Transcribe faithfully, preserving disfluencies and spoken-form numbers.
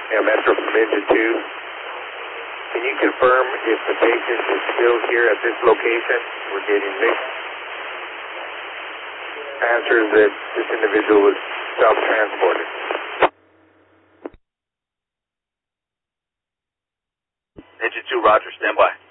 Yeah, Metro from Engine two. Can you confirm if the patient is still here at this location? We're getting mixed answers that this individual was self-transported. Engine two, roger, stand by.